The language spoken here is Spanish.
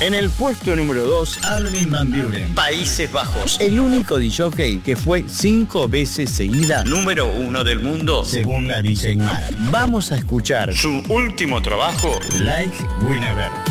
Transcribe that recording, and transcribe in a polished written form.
En el puesto número 2, Armin van Buuren, Países Bajos, el único DJ que fue 5 veces seguida número 1 del mundo según la DJ Mag. Vamos a escuchar su último trabajo, Like We Never.